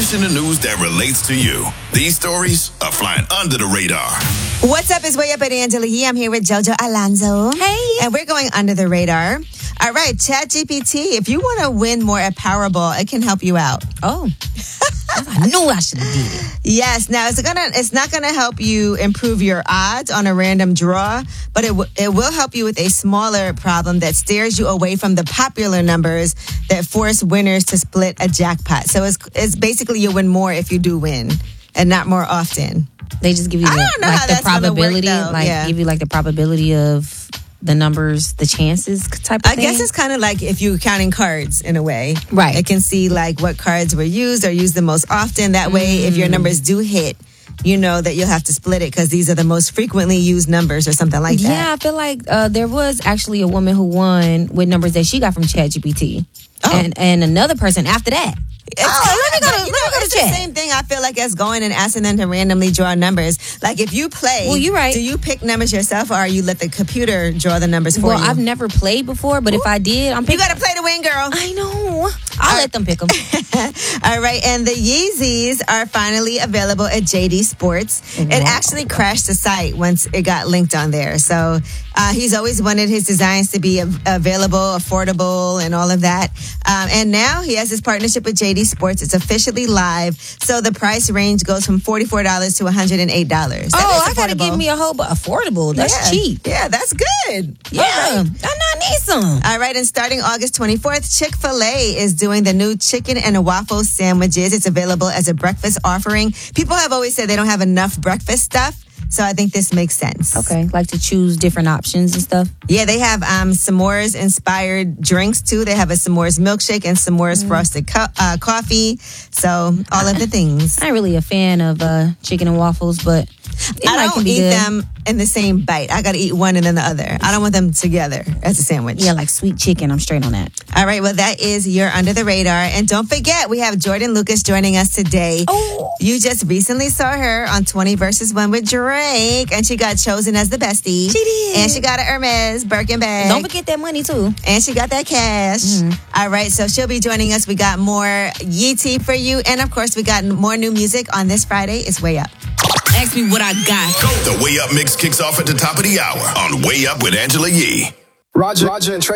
news in the news that relates to you. These stories are flying under the radar. What's up? It's Way Up at Angela Yee. I'm here with JoJo Alonzo. Hey. And we're going under the radar. All right, ChatGPT, if you want to win more at Powerball, it can help you out. Oh. I knew I should have did it. Yes. Now, it's not going to help you improve your odds on a random draw, but it will help you with a smaller problem that steers you away from the popular numbers that force winners to split a jackpot. So it's basically you win more if you do win and not more often. They just give you the probability, give you like the probability of the numbers, the chances type of thing. I guess it's kind of like if you're counting cards in a way. Right. It can see like what cards were used or used the most often. That way, if your numbers do hit, you know that you'll have to split it because these are the most frequently used numbers or something like that. Yeah, I feel like there was actually a woman who won with numbers that she got from ChatGPT. Oh. And another person after that. Let me go to check. The same thing I feel like as going and asking them to randomly draw numbers. Like if you play, well, you're right. Do you pick numbers yourself or you let the computer draw the numbers for you? Well, I've never played before, but if I did, I'm picking. You got to play to win, girl. I know. I'll let them pick them. All right, and the Yeezys are finally available at JD Sports. Wow. It actually crashed the site once it got linked on there. So he's always wanted his designs to be available, affordable, and all of that. And now he has his partnership with JD Sports. It's officially live. So the price range goes from $44 to $108. I got to give me a whole affordable. That's cheap. Yeah, that's good. Yeah, I need some. All right, and starting August 24th, Chick-fil-A is doing the new chicken and waffle sandwiches. It's available as a breakfast offering. People have always said they don't have enough breakfast stuff. So I think this makes sense. Okay, like to choose different options and stuff? Yeah, they have s'mores-inspired drinks, too. They have a s'mores milkshake and s'mores frosted coffee. So all of the things. I'm not really a fan of chicken and waffles, but I don't eat them in the same bite. I got to eat one and then the other. I don't want them together as a sandwich. Yeah, like sweet chicken. I'm straight on that. All right, well, that is your Under the Radar. And don't forget, we have Jordan Lucas joining us today. Oh. You just recently saw her on 20 vs. 1 with Drake, and she got chosen as the bestie. She did. And she got a Hermes Birkin bag. Don't forget that money, too. And she got that cash. Mm-hmm. All right, so she'll be joining us. We got more Yee tea for you. And, of course, we got more new music on this Friday. It's Way Up. Ask me what I got. The Way Up mix kicks off at the top of the hour on Way Up with Angela Yee. Roger and Trey.